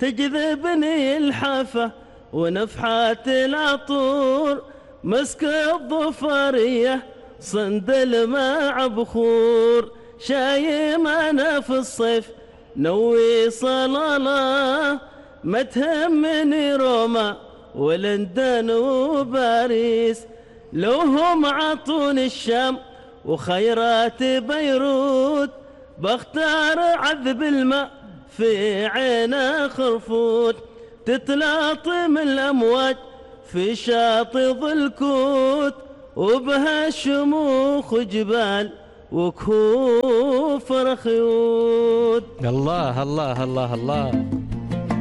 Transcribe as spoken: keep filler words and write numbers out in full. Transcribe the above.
تجذبني الحافة ونفحات العطور، مسك الظفرية صندل مع بخور، شايم أنا في الصيف نوي صلالة، ما تهمني روما ولندن وباريس، لو هم عطوني الشام وخيرات بيروت، بختار عذب الماء في عين خرفوت، تتلاطم الأمواج في شاطئ الكوت، وبها شموخ جبال وكهوف رخيوت. الله الله الله الله.